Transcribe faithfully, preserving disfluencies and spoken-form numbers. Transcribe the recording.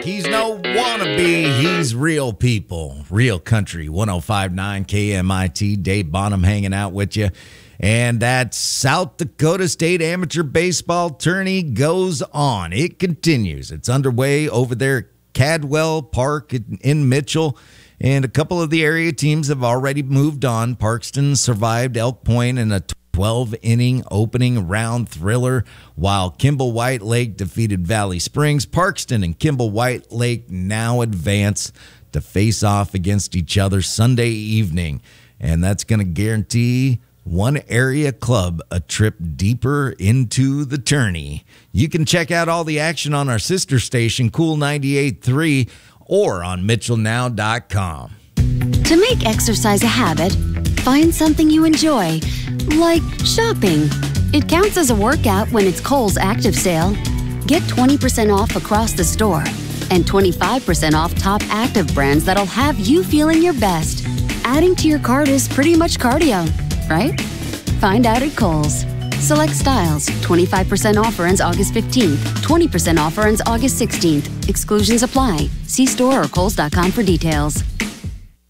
He's no wannabe. He's real people. Real country. one oh five point nine K M I T. Dave Bonham hanging out with you. And that South Dakota State Amateur Baseball Tourney goes on. It continues. It's underway over there at Cadwell Park in Mitchell. And a couple of the area teams have already moved on. Parkston survived Elk Point in a twelve-inning opening round thriller, while Kimball White Lake defeated Valley Springs. Parkston and Kimball White Lake now advance to face off against each other Sunday evening, and that's going to guarantee one area club a trip deeper into the tourney. You can check out all the action on our sister station, Cool ninety-eight point three, or on mitchell now dot com. To make exercise a habit, find something you enjoy, like shopping. It counts as a workout when it's Kohl's Active Sale. Get twenty percent off across the store and twenty-five percent off top active brands that'll have you feeling your best. Adding to your cart is pretty much cardio, right? Find out at Kohl's. Select styles. twenty-five percent offer ends August fifteenth. twenty percent offer ends August sixteenth. Exclusions apply. See store or kohls dot com for details.